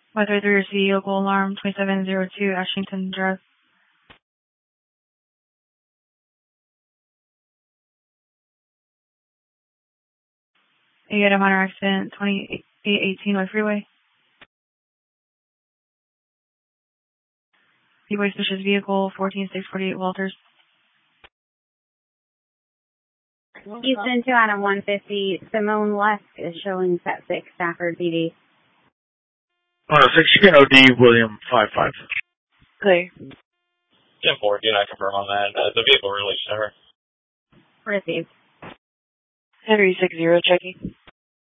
533 vehicle alarm 2702 Ashington Drive. You had a minor accident, 2818 West Freeway. Freeway suspicious vehicle, 14648 Walters. Houston 2 out of 150. Simone West is showing set 6, Stafford PD. 106, you can OD William 55. Clear. 10-4, do not confirm on that. The vehicle released to her. Received. Henry 60 checking.